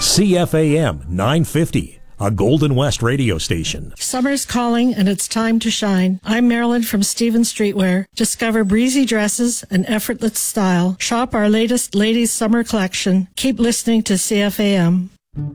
CFAM 950, a Golden West radio station. Summer's calling and it's time to shine. I'm Marilyn from Stevens Streetwear. Discover breezy dresses and effortless style. Shop our latest ladies' summer collection. Keep listening to CFAM.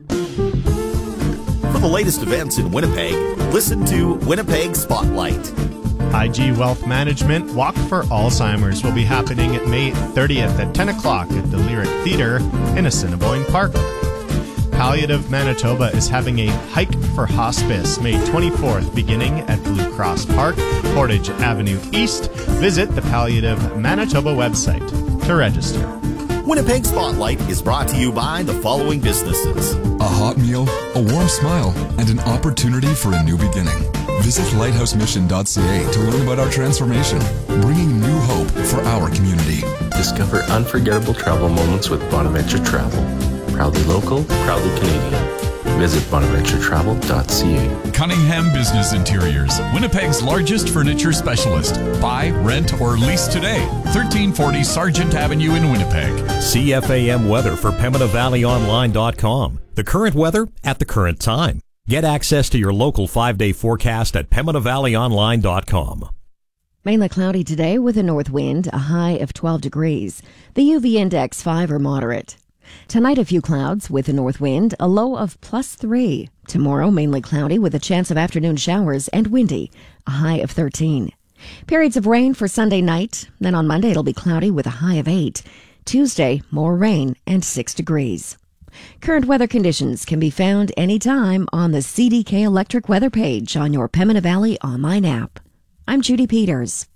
For the latest events in Winnipeg, listen to Winnipeg Spotlight. IG Wealth Management Walk for Alzheimer's will be happening May 30th at 10 o'clock at the Lyric Theatre in Assiniboine Park. Palliative Manitoba is having a Hike for Hospice May 24th beginning at Blue Cross Park, Portage Avenue East. Visit the Palliative Manitoba website to register. Winnipeg Spotlight is brought to you by the following businesses. A hot meal, a warm smile, and an opportunity for a new beginning. Visit lighthousemission.ca to learn about our transformation, bringing new hope for our community. Discover unforgettable travel moments with Bonaventure Travel. Proudly local, proudly Canadian. Visit bonaventuretravel.ca. Cunningham Business Interiors, Winnipeg's largest furniture specialist. Buy, rent, or lease today. 1340 Sargent Avenue in Winnipeg. CFAM weather for PembinaValleyOnline.com. The current weather at the current time. Get access to your local 5-day forecast at PembinaValleyOnline.com. Mainly cloudy today with a north wind, a high of 12 degrees. The UV index 5 or moderate. Tonight, a few clouds with a north wind, a low of +3. Tomorrow, mainly cloudy with a chance of afternoon showers and windy, a high of 13. Periods of rain for Sunday night. Then on Monday, it'll be cloudy with a high of 8. Tuesday, more rain and 6 degrees. Current weather conditions can be found anytime on the CDK Electric weather page on your Pembina Valley online app. I'm Judy Peters.